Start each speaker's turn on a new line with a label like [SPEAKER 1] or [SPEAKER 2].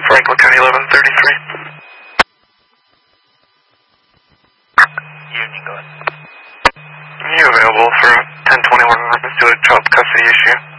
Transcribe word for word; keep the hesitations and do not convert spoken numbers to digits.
[SPEAKER 1] Franklin County eleven thirty-three.
[SPEAKER 2] Union, go ahead.
[SPEAKER 1] Are you available for ten twenty-one in reference to a child custody issue?